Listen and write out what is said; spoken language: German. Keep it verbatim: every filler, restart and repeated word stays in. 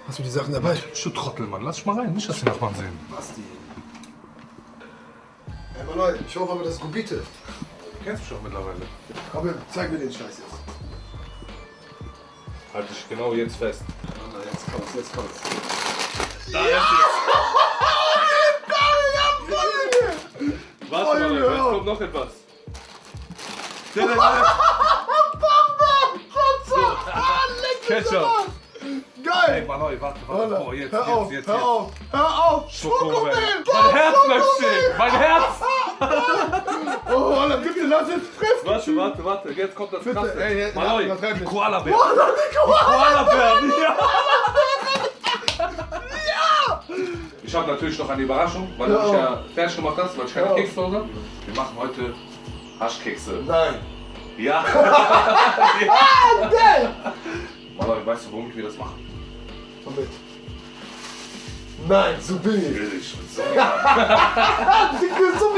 Hast du die Sachen dabei? Du Trottel, Mann. Lass dich mal rein. Nicht, dass die Nachbarn sehen. Basti. Ey, mal Leute, ich hoffe aber, das ist Gubite. Du kennst mich schon mittlerweile. Aber zeig mir den Scheiß jetzt. Halt dich genau jetzt fest. Oh, jetzt kommt's, jetzt kommt's. Da ist es. Warte mal, jetzt kommt noch etwas. Ketchup. Geil! Ey, Mann, warte, warte. Oh, jetzt, hör auf, jetzt, jetzt, hör jetzt. auf, hör auf! Schokomel. Mein Herz bleibt stehen. Mein Herz. Oh, Alter, bitte lass jetzt fressen! Warte, warte, warte. Jetzt kommt das Bitte, Krasse. ey, ey, Malloy, übertreib die nicht. Koala-Bären. Koala, die Koala! Koala-Bären, ja. Ich habe natürlich noch eine Überraschung, weil du mich ja fertig gemacht hast, weil ich keine Ja. Kekse zu Hause habe. Wir machen heute Haschkekse. Nein. Ja. Ah, geil! Malloy, weißt du, womit wir das machen? Womit? Nein, so billig. Billig. So. Digga, so